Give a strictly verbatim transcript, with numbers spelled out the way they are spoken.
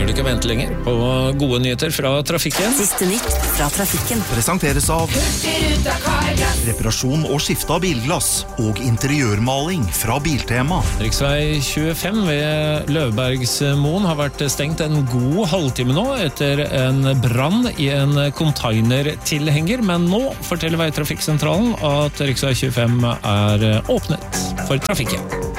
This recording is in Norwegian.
trenger du ikke vente lenger på gode nyheter fra trafikken. Siste nytt fra trafikken. Presenteres av reparasjon og skifte av bilglass og interiørmaling fra Biltema. Riksvei tjuefem ved Løvbergsmoen har vært stengt en god halvtime nå etter en brann i en containertilhenger, men nå forteller Veitrafikksentralen at riksvei tjuefem er åpnet for trafikken.